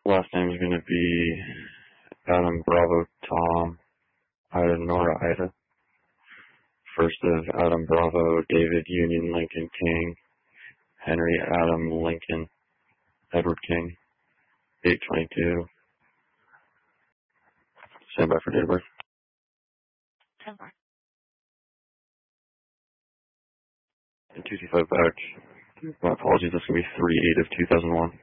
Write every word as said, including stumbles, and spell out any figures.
Last name is going to be Adam Bravo Tom Ida Nora Ida. First of Adam Bravo David Union Lincoln King Henry Adam Lincoln Edward King eight twenty-two. Stand by for date of birth. Stand by. And two two five back. My apologies, that's going to be three eight of two thousand one.